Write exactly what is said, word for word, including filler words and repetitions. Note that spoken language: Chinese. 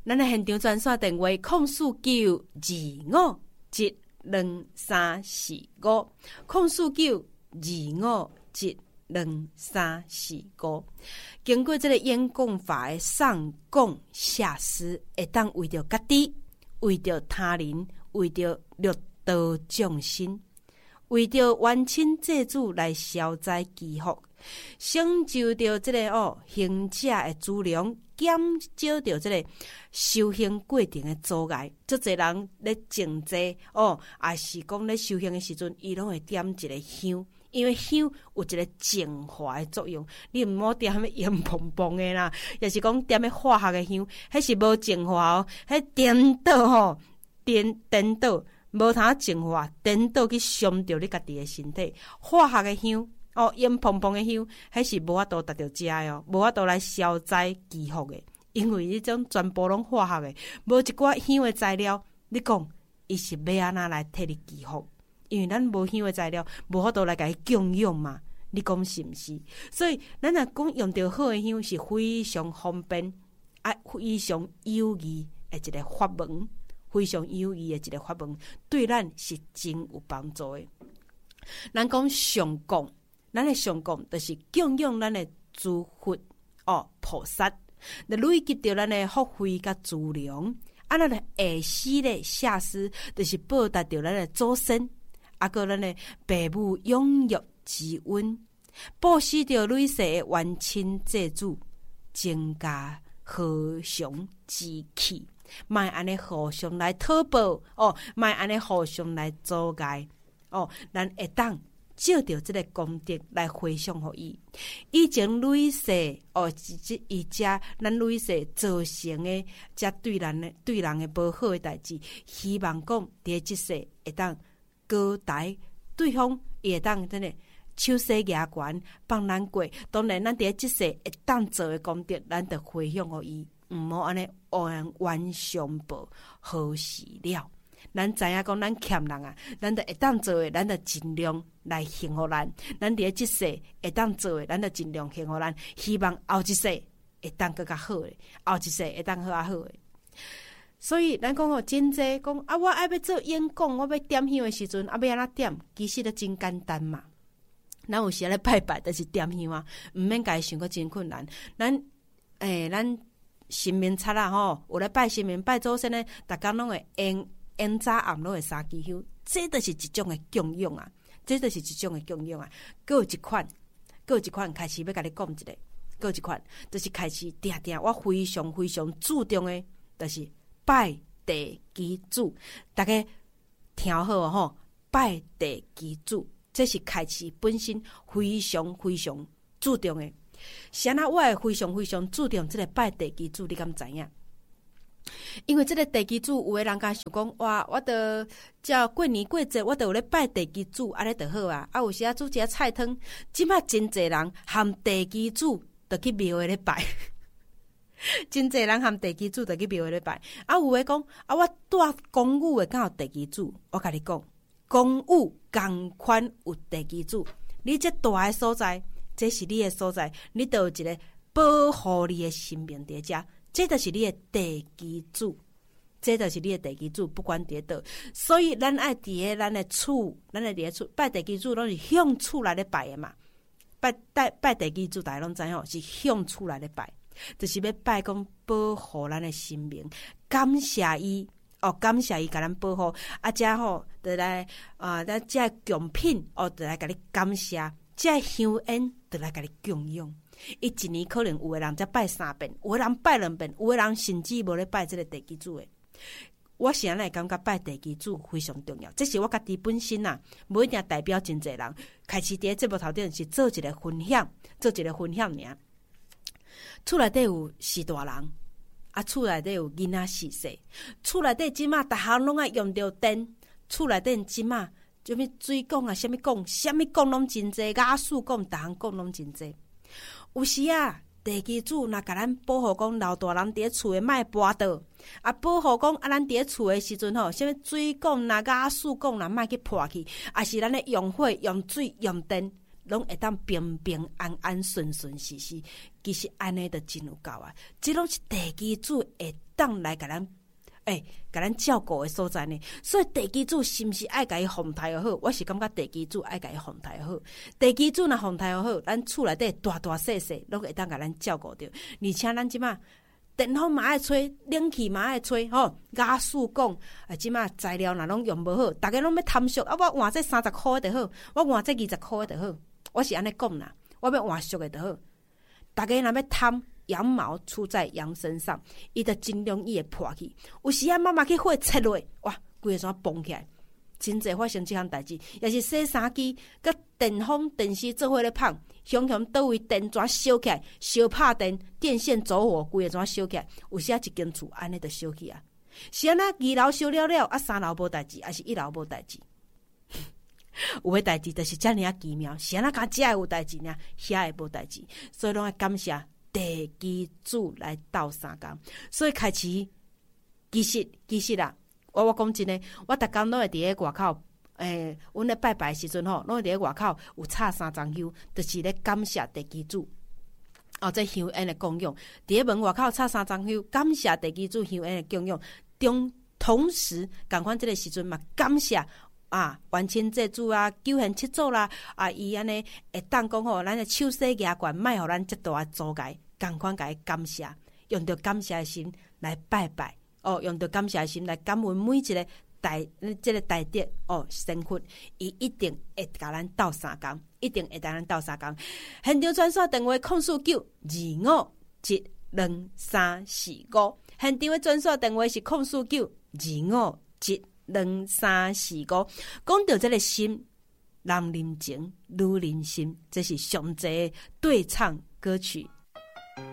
咱的现场专线电话空四九二五一两三四五，空四九二五一两三四五。经过这个演讲法的上讲下施，会当为着家己，为着他人，为着六道众生，为着冤亲债主来消灾祈福，成就着这个哦行者的资粮，减少着这个修行过程的阻碍。足侪人咧静坐哦，也是讲咧修行的时阵，伊拢会点一个香。因为香有一个净化的作用，你毋好点迄烟蓬蓬的啦，也是讲点迄化学的香，迄是无净化哦，迄颠倒吼，颠颠倒，无通净化，颠倒去伤着你家己的身体。化学的香哦，烟蓬蓬的香，迄是无法度达到食的哦，无法度来消灾祈福的，因为迄种全部拢化学的，无一寡香的材料，你讲伊是要安怎来替你祈福？因为咱无香的材料，无法度来甲伊供养嘛，你讲是毋是？所以咱若讲用到好的香是非常方便，啊，非常有益的一个法门，非常有益的一个法门，对咱是真有帮助的。咱讲上供，咱的上供就是供养咱的诸佛哦菩萨，就累积到咱的福慧甲资粮。啊，咱的下施咧下施，就是报答到咱的祖先。啊，个咱的父母养育之恩，布施着累世的冤亲债主，增加和祥之气，莫安尼互相来讨报哦，莫安尼互相来阻碍哦，咱会当借着这个功德来回向互伊。以前累世哦，即伊遮咱累世造成的，遮对人的对人的无好的代志，希望讲伫即世会当高台对方也当真诶手势牙关帮咱过，当然咱伫即世会当做诶功德，咱得回向互伊，毋好安尼冤冤相报何时了。咱知影讲咱欠人啊，咱得会当做诶，咱得尽量来行互咱。咱伫即世会当做诶，咱得尽量行互咱。希望后一世会当更较好诶，后一世会当好啊好诶。所以咱讲哦，真济讲啊，我爱要做演讲，我要点香的时阵，啊要安怎点？其实都真简单嘛。咱有时咧拜拜，就是点香啊，毋免家想个真困难。咱诶、欸，咱神明册啦吼，有咧拜神明、拜祖先咧，逐工拢会烟烟早暗拢会三支香，这就是一种诶供养啊，这就是一种诶供养啊。搁有一款，搁有一款开始要甲你讲一个，搁有一款就是开始定定，我非常非常注重诶，就是拜地基主，大家听好吼！拜地基主，这是开始本身非常非常注重的。是安那我会非常非常注重这个拜地基主，你敢知影？因为这个地基主，有的人家想讲，哇，我得叫过年过节，我得有咧拜地基主，安尼就好啊。啊，有时啊煮一下菜汤，即摆真侪人含地基主，就去庙诶咧拜。真侪人含地基主就去庙咧拜，啊有诶讲啊，我住公寓诶，敢有地基主？我甲你讲，公寓同款有地基主。你这大诶所在，这是你诶所在，你都有一个保护你诶生命伫遮，这就是你诶地基主，这就是你诶地基主，不管伫倒。所以咱爱伫诶咱诶厝，咱诶伫诶厝拜地基主，拢是向厝内咧拜诶嘛。拜拜拜地基主，大家拢知影是向厝内咧拜。就是要拜讲保护咱的生命，感谢伊哦，感谢伊甲咱保护，啊，遮吼，就来啊，咱遮贡品哦，就来甲你感谢，遮香烟就来甲你供养。伊一年可能有诶人才拜三遍，有诶人拜两遍，有诶人甚至无咧拜这个地基主诶。我是安尼感觉拜地基主非常重要，这是我家己本身啊，无一定代表真侪人。开始伫节目头顶是做一个分享，做一个分享尔。厝内底有四大人，啊，厝内底有囡仔四岁，厝内底即马逐项拢爱用到电，厝内底即马什么水管啊，什么管，什么管拢真济，雅俗管逐项管拢真济。有时啊，地基主若甲咱保护讲老大人伫厝诶莫跋倒，啊，保护讲啊，咱伫厝诶时阵吼，什么水管啦、雅俗管啦，莫去破去，啊是咱咧用火、用水、用电。 拢会当平平安安顺顺时时，其实安尼就真有够啊！这拢是地基主会当来甲咱，诶、欸，甲咱照顾的所在呢。所以地基主是毋是爱甲伊防台好？我是感觉地基主爱甲伊防台好。地基主若防台好，咱厝内底大大细细拢会当甲咱照顾着。而且咱即马电风嘛爱吹，冷气嘛爱吹，吼！雅俗讲，啊，即马材料若拢用无好，逐个拢要贪俗啊！我换这三十箍的就好，我换这二十箍的就好。我是安尼讲啦，我要换俗的就好。大家若要贪，羊毛出在羊身上，伊就真容易会破去。有时啊，妈妈去火切落，哇，规个怎崩起来？真侪发生这项代志，也是洗衫机、甲电风、电视做伙咧放，熊熊倒位电钻烧起来，烧拍电，电线走火，规个怎烧起来？有时啊，一间厝安尼就烧起啊。是安那二楼烧了了，啊三楼无代志，还是一楼无代志？有诶代志就是遮尔啊奇妙，是安那甲遮会有代志呢，遐会无代志，所以拢要感谢地基主来斗相共。所以开始，其实其实啦，我我讲真诶，我逐工拢会伫咧外口，诶，阮咧拜拜诶时阵吼，拢会伫咧外口有插三丛香，就是咧感谢地基主。哦，这香烟诶供养，伫咧门外口插三丛香，感谢地基主香烟诶供养。中同时，共款即个时阵嘛，感谢。啊，完成这主啊，九贤七祖啦，啊，伊安尼会当讲吼，咱诶手洗牙冠，莫互咱遮大诶阻碍，共款甲伊感谢，用着感谢诶心来拜拜，哦，用着感谢诶心来感恩每一个大，即个大德哦，身份，伊一定会甲咱斗相共，一定会甲咱斗相共。现场专线电话空四九二五一两三四五，现场诶专线电话是空四九二五一。两三四五，讲到这个心，人人情，女人心，这是上济对唱歌曲